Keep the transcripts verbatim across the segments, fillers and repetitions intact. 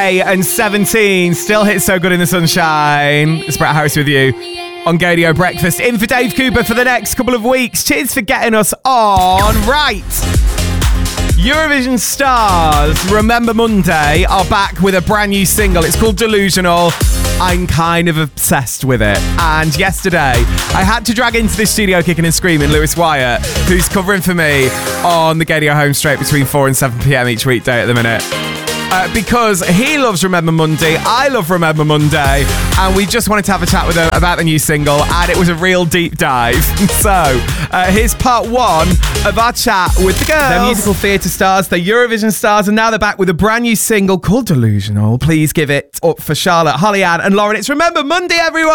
Day and seventeen still hits so good in the sunshine. It's Brett Harris with you on Gadio Breakfast. In for Dave Cooper for the next couple of weeks. Cheers for getting us on. Right. Eurovision stars Remember Monday are back with a brand new single. It's called Delusional. I'm kind of obsessed with it. And yesterday, I had to drag into this studio kicking and screaming Lewis Wyatt, who's covering for me on the Gadio Home Straight between four and seven p.m. each weekday at the minute. Uh, because he loves Remember Monday, I love Remember Monday, and we just wanted to have a chat with him about the new single, and it was a real deep dive. So, uh, here's part one of our chat with the girls. They're musical theatre stars, they're Eurovision stars, and now they're back with a brand new single called Delusional. Please give it up for Charlotte, Holly Ann, and Lauren. It's Remember Monday, everyone!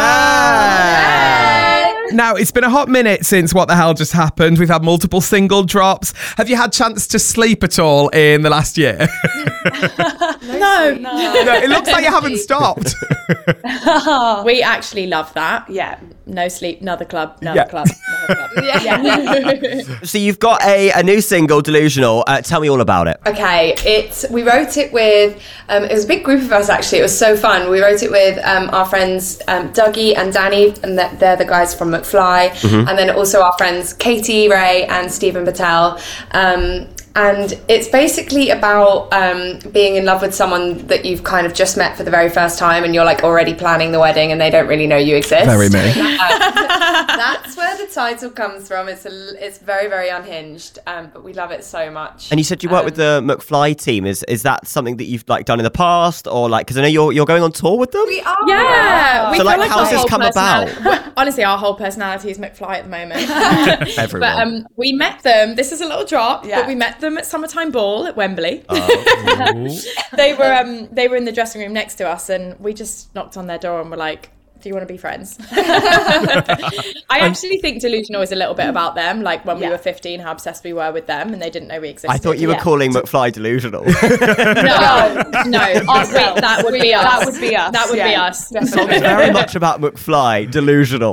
Yeah! Now, it's been a hot minute since What the Hell just happened. We've had multiple single drops. Have you had chance to sleep at all in the last year? no. no. It looks like you haven't stopped. We actually love that. Yeah. No sleep, another club, another Yeah. club, another club. Yeah. So you've got a, a new single, Delusional. Uh, tell me all about it. Okay, it's we wrote it with um, it was a big group of us actually. It was so fun. We wrote it with um, our friends um, Dougie and Danny, and they're, they're the guys from McFly, mm-hmm. and then also our friends Katie, Ray, and Stephen Patel. Um, And it's basically about um, being in love with someone that you've kind of just met for the very first time, and you're like already planning the wedding, and they don't really know you exist. Very me. Uh, that's where the title comes from. It's a, it's very, very unhinged, um, but we love it so much. And you said you work um, with the McFly team. Is is that something that you've like done in the past, or like because I know you're you're going on tour with them? We are. Yeah. We So feel like, how's our this whole come about? personali- Honestly, our whole personality is McFly at the moment. Everyone. But um, we met them. This is a little drop, Yeah. but we met them at Summertime Ball at Wembley. Oh. they were um, they were in the dressing room next to us, and we just knocked on their door and were like, do you want to be friends? I actually think Delusional is a little bit about them, like when Yeah. we were fifteen, how obsessed we were with them, and they didn't know we existed. I thought you were Yeah. calling McFly Delusional. No, no, wait, that would be us. That would be us. That would be yeah, us. Definitely. It's very much about McFly Delusional.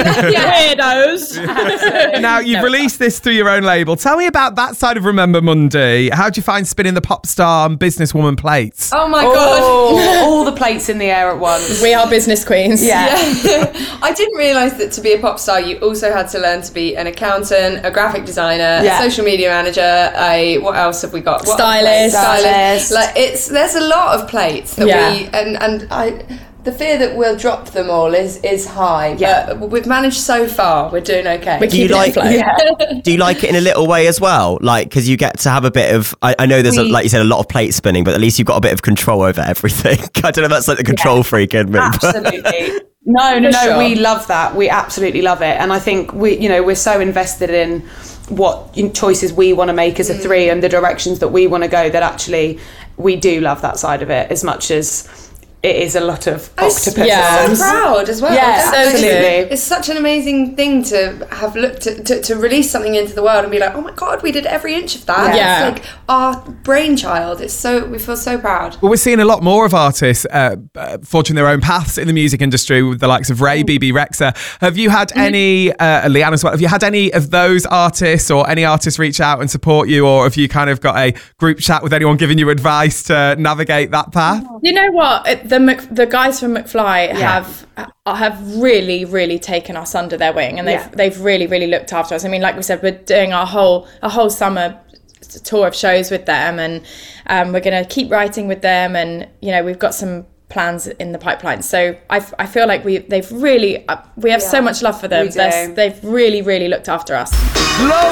Weirdos. Now, you've No, released this through your own label. Tell me about that side of Remember Monday. How do you find spinning the pop star and businesswoman plates? Oh my god! Oh, all the plates in the air at once. We are business queens. Yeah. Yeah. I didn't realise that to be a pop star, you also had to learn to be an accountant, a graphic designer, Yeah. a social media manager. A what else have we got? What Stylist. Stylist. Like it's there's a lot of plates that Yeah. we and and I. The fear that we'll drop them all is is high. Yeah. But we've managed so far. We're doing okay. We Do you keep it like? afloat. Do you like it in a little way as well? Like because you get to have a bit of. I, I know there's a, We- like you said a lot of plate spinning, but at least you've got a bit of control over everything. I don't know if that's like the control freak in me. but- Absolutely. No, no, For no. sure. We love that. We absolutely love it. And I think we, you know, we're so invested in what choices we want to make as a three and the directions that we want to go that actually we do love that side of it as much as it is a lot of octopus yeah. so arms. proud as well. Yeah, That's- absolutely. It's such an amazing thing to have looked at, to, to release something into the world and be like, oh my god, we did every inch of that. Yeah. It's like our brainchild. It's so we feel so proud. Well, we're seeing a lot more of artists uh, uh, forging their own paths in the music industry with the likes of Ray, B B Rexha. Have you had any, uh, Leanne as well, have you had any of those artists or any artists reach out and support you, or have you kind of got a group chat with anyone giving you advice to navigate that path? You know what? It- The Mc, the guys from McFly have have really, really taken us under their wing, and they've Yeah. they've really, really looked after us. I mean, like we said, we're doing our whole a whole summer tour of shows with them, and um, we're going to keep writing with them, and you know, we've got some plans in the pipeline. So I, I feel like we they've really uh, we have so Yeah, much love for them. we do. They're- They've really, really looked after us. Lauren